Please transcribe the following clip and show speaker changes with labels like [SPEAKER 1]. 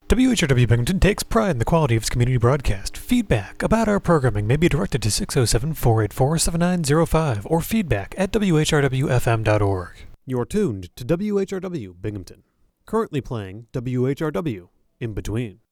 [SPEAKER 1] WHRW Binghamton takes pride in the quality of its community broadcast. Feedback about our programming may be directed to 607-484-7905 or feedback at whrwfm.org. You're tuned to WHRW Binghamton. Currently playing WHRW In Between.